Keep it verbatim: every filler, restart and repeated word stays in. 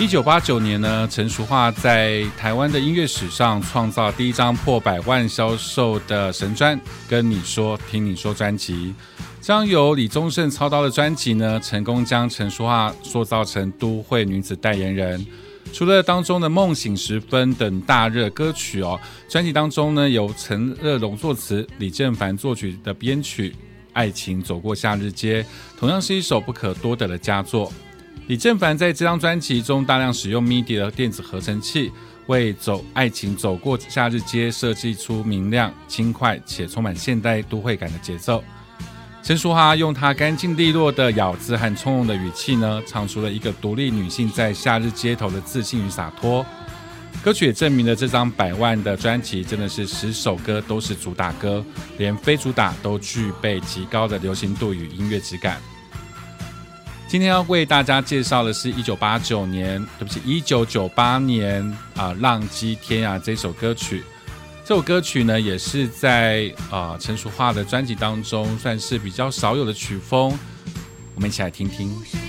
一九八九年呢，陈淑桦在台湾的音乐史上创造第一张破百万销售的神专《跟你说听你说》专辑。这张由李宗盛操刀的专辑呢，成功将陈淑桦塑造成都会女子代言人。除了当中的《梦醒时分》等大热歌曲哦，专辑当中呢由陈乐融作词、李正凡作曲的编曲《爱情走过夏日街》，同样是一首不可多得的佳作。李正凡在这张专辑中大量使用 M I D I 的电子合成器，为走爱情走过夏日街设计出明亮、轻快且充满现代都会感的节奏。陈淑桦用她干净利落的咬字和从容的语气呢，唱出了一个独立女性在夏日街头的自信与洒脱。歌曲也证明了这张百万的专辑真的是十首歌都是主打歌，连非主打都具备极高的流行度与音乐质感。今天要为大家介绍的是一九八九年，对不起，一九九八年啊、呃，《浪迹天涯》这首歌曲。这首歌曲呢，也是在呃陈淑桦的专辑当中算是比较少有的曲风，我们一起来听听。